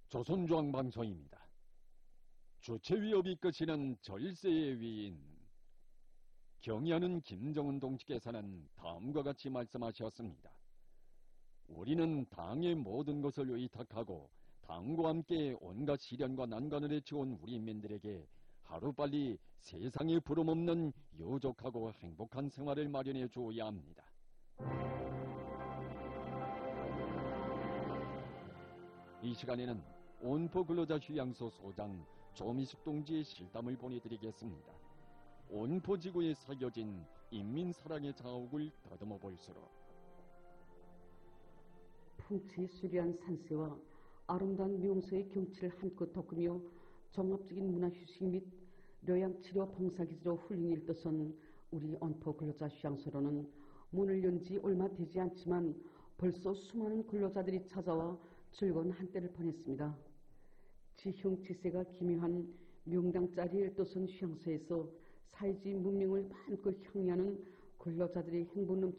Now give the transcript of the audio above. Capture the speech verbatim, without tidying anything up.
조선중앙방송입니다. 주체 위협이 끝이는 절세의 위인 경의하는 김정은 동지께서는 다음과 같이 말씀하셨습니다. 우리는 당의 모든 것을 의탁하고 당과 함께 온갖 시련과 난관을 헤쳐온 우리 인민들에게 하루빨리 세상에 부름없는 유족하고 행복한 생활을 마련해 주어야 합니다. 이 시간에는 온포 근로자 휴양소 소장 조미숙 동지의 실담을 보내드리겠습니다. 온포 지구에 새겨진 인민사랑의 자욱을 더듬어 볼수록 풍치 수려한 산세와 아름다운 명소의 경치를 한껏 덮으며 종합적인 문화휴식 및 요양치료 봉사기지로 훌륭히 떠선 우리 온포 근로자 휴양소로는 문을 연 지 얼마 되지 않지만 벌써 수많은 근로자들이 찾아와 즐거운 한때를 보냈습니다. 지형지세가 기묘한 명당짜리에 떠선 휴양소에서 사회주의 문명을 마음껏 향유하는 근로자들의 행복 넘치는